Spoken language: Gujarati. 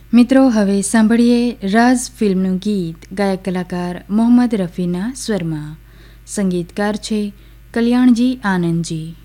મિત્રો, હવે સાંભળીએ રાઝ ફિલ્મનું ગીત ગાયક કલાકાર મોહમ્મદ રફીના સ્વરમાં. સંગીતકાર છે કલ્યાણજી આનંદજી.